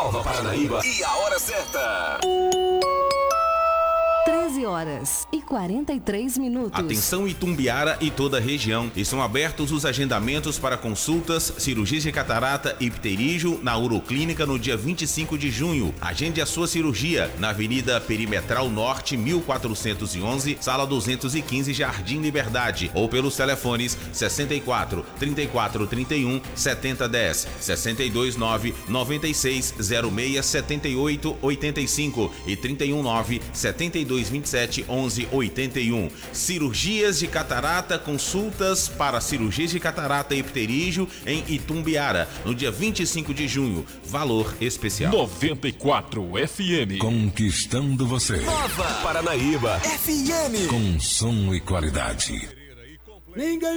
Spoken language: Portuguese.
Nova Paranaíba e a hora certa. 13h43. Atenção Itumbiara e toda a região. Estão abertos os agendamentos para consultas, cirurgias de catarata e pterígio na Uroclínica no dia 25 de junho. Agende a sua cirurgia na Avenida Perimetral Norte, 1411, Sala 215, Jardim Liberdade, ou pelos telefones 64 34 31 70 10, 62 9 96 06 78 85 e 31 9 72 27 11 81. Cirurgias de catarata, consultas para cirurgias de catarata e pterígio em Itumbiara, no dia 25 de junho. Valor especial. 94 FM. Conquistando você. Nova Paranaíba FM. Com som e qualidade. Ninguém